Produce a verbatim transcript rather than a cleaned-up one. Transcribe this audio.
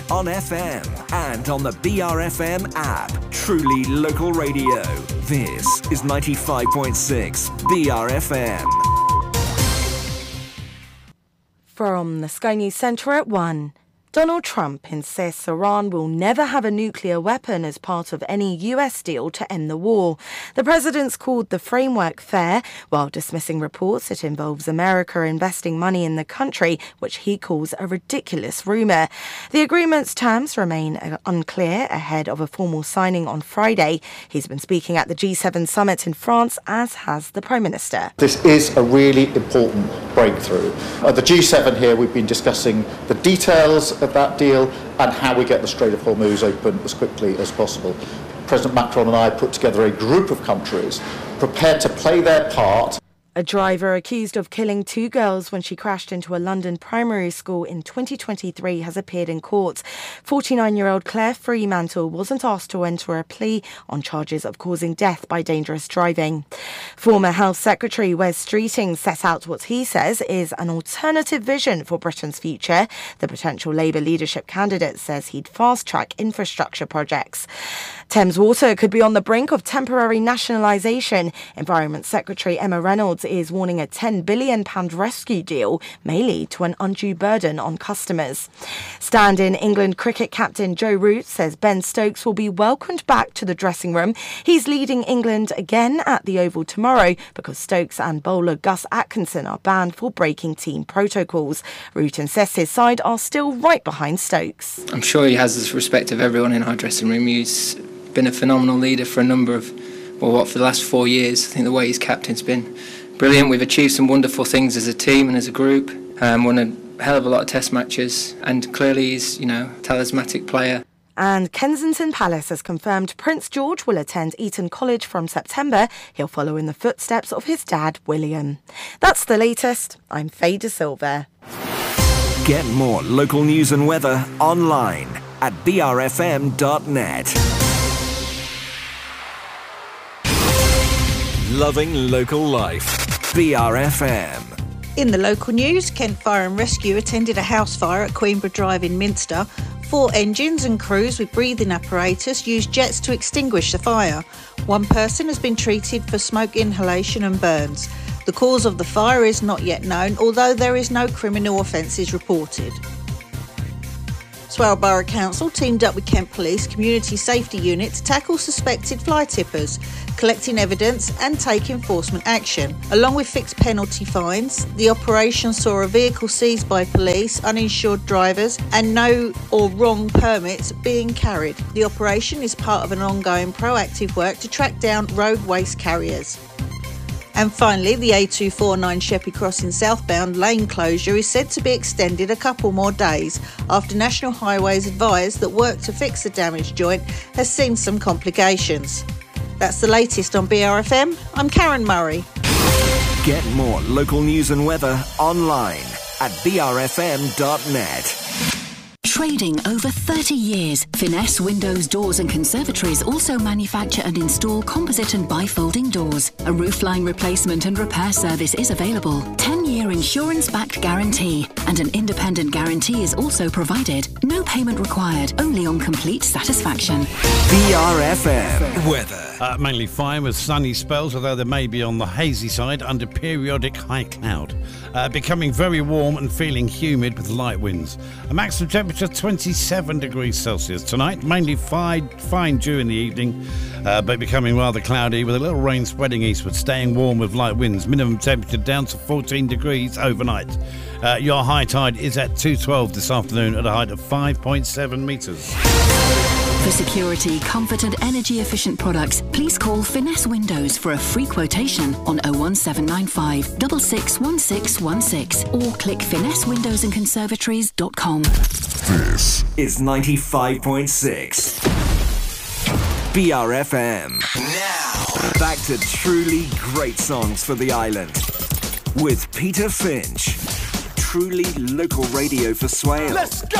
on F M and on the B R F M app. Truly local radio. This is ninety-five point six B R F M. From the Sky News Centre at one. Donald Trump insists Iran will never have a nuclear weapon as part of any U S deal to end the war. The president's called the framework fair, while dismissing reports it involves America investing money in the country, which he calls a ridiculous rumour. The agreement's terms remain unclear ahead of a formal signing on Friday. He's been speaking at the G seven summit in France, as has the Prime Minister. This is a really important breakthrough. At the G seven here, we've been discussing the details of that deal and how we get the Strait of Hormuz open as quickly as possible. President Macron and I put together a group of countries prepared to play their part. A driver accused of killing two girls when she crashed into a London primary school in twenty twenty-three has appeared in court. forty-nine-year-old Claire Fremantle wasn't asked to enter a plea on charges of causing death by dangerous driving. Former Health Secretary Wes Streeting set out what he says is an alternative vision for Britain's future. The potential Labour leadership candidate says he'd fast-track infrastructure projects. Thames Water could be on the brink of temporary nationalisation. Environment Secretary Emma Reynolds is warning a ten billion pounds rescue deal may lead to an undue burden on customers. Stand-in England cricket captain Joe Root says Ben Stokes will be welcomed back to the dressing room. He's leading England again at the Oval tomorrow because Stokes and bowler Gus Atkinson are banned for breaking team protocols. Root insists his side are still right behind Stokes. I'm sure he has the respect of everyone in our dressing room. He's been a phenomenal leader for a number of, well, what, for the last four years. I think the way he's captain's been brilliant. We've achieved some wonderful things as a team and as a group. Um, won a hell of a lot of test matches, and clearly he's, you know, a talismanic player. And Kensington Palace has confirmed Prince George will attend Eton College from September. He'll follow in the footsteps of his dad, William. That's the latest. I'm Faye De Silva. Get more local news and weather online at b r f m dot net. Loving local life. B R F M. In the local news, Kent Fire and Rescue attended a house fire at Queenborough Drive in Minster. Four engines and crews with breathing apparatus used jets to extinguish the fire. One person has been treated for smoke inhalation and burns. The cause of the fire is not yet known, although there is no criminal offences reported. Swale Borough Council teamed up with Kent Police Community Safety Unit to tackle suspected fly tippers, collecting evidence and take enforcement action. Along with fixed penalty fines, the operation saw a vehicle seized by police, uninsured drivers and no or wrong permits being carried. The operation is part of an ongoing proactive work to track down road waste carriers. And finally, the A two forty-nine Sheppey Crossing southbound lane closure is said to be extended a couple more days after National Highways advised that work to fix the damaged joint has seen some complications. That's the latest on B R F M. I'm Karen Murray. Get more local news and weather online at b r f m dot net. Trading over thirty years, Finesse Windows, Doors and Conservatories also manufacture and install composite and bifolding doors. A roofline replacement and repair service is available. ten-year insurance-backed guarantee and an independent guarantee is also provided. No payment required, only on complete satisfaction. B R F M weather. Uh, mainly fine with sunny spells, although there may be on the hazy side under periodic high cloud. Uh, becoming very warm and feeling humid with light winds. A maximum temperature twenty-seven degrees Celsius tonight. Mainly fine, fine during the evening, uh, but becoming rather cloudy with a little rain spreading eastward. Staying warm with light winds. Minimum temperature down to fourteen degrees overnight. Uh, your high tide is at two twelve this afternoon at a height of five point seven metres. For security, comfort and energy-efficient products, please call Finesse Windows for a free quotation on oh one seven nine five, six six one six one six or click finesse windows and conservatories dot com. This is ninety-five point six B R F M. Now, back to truly great songs for the island with Peter Finch. Truly local radio for Swale. Let's go!